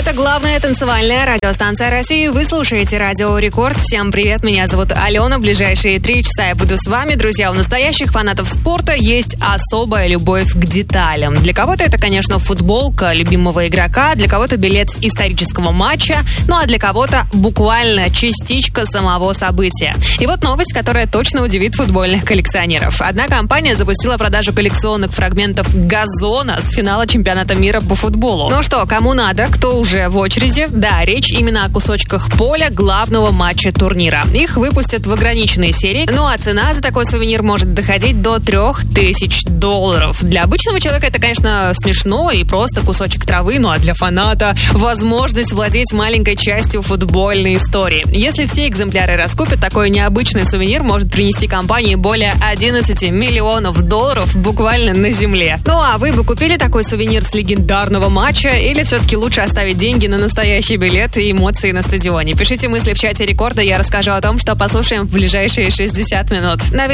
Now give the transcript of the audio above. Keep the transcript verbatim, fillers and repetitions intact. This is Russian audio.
Это главная танцевальная радиостанция России. Вы слушаете Радио Рекорд. Всем привет, меня зовут Алена. Ближайшие три часа я буду с вами. Друзья, у настоящих фанатов спорта есть особая любовь к деталям. Для кого-то это, конечно, футболка любимого игрока, для кого-то билет с исторического матча, ну а для кого-то буквально частичка самого события. И вот новость, которая точно удивит футбольных коллекционеров. Одна компания запустила продажу коллекционных фрагментов газона с финала чемпионата мира по футболу. Ну что, кому надо, кто уже в очереди? Да, речь именно о кусочках поля главного матча турнира. Их выпустят в ограниченной серии, ну а цена за такой сувенир может доходить до трех тысяч долларов. Для обычного человека это, конечно, смешно и просто кусочек травы, ну а для фаната возможность владеть маленькой частью футбольной истории. Если все экземпляры раскупят, такой необычный сувенир может принести компании более одиннадцать миллионов долларов буквально на земле. Ну а вы бы купили такой сувенир с легендарного матча или все-таки лучше оставить деньги на настоящий билет и эмоции на стадионе? Пишите мысли в чате Рекорда, я расскажу о том, что послушаем в ближайшие шестьдесят минут.